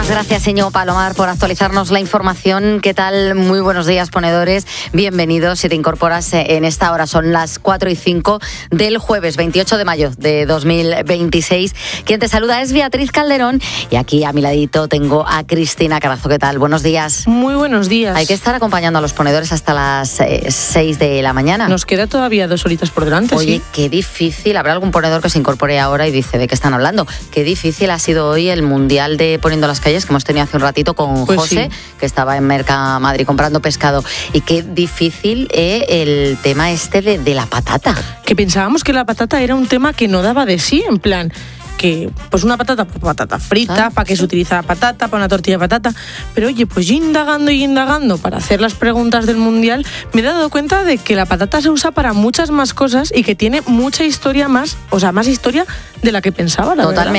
Muchísimas gracias, Íñigo Palomar, por actualizarnos la información. ¿Qué tal? Muy buenos días, ponedores. Bienvenidos si te incorporas en esta hora. Son las 4:05 del jueves 28 de mayo de 2026. Quien te saluda es Beatriz Calderón y aquí a mi ladito tengo a Cristina Carazo. ¿Qué tal? Buenos días. Muy buenos días. Hay que estar acompañando a los ponedores hasta las 6 de la mañana. Nos queda todavía 2 horitas por delante. Oye, sí. Qué difícil. Habrá algún ponedor que se incorpore ahora y dice ¿de qué están hablando? Qué difícil ha sido hoy el Mundial de Poniendo las Calles que hemos tenido hace un ratito con Pues José, sí, que estaba en Mercamadrid comprando pescado. Y qué difícil el tema de la patata. Que pensábamos que la patata era un tema que no daba de sí, en plan que pues una patata frita, para que se utiliza la patata, para una tortilla de patata. Pero oye, pues yo indagando para hacer las preguntas del Mundial, me he dado cuenta de que la patata se usa para muchas más cosas y que tiene mucha historia más, o sea, más historia de la que pensaba, la verdad.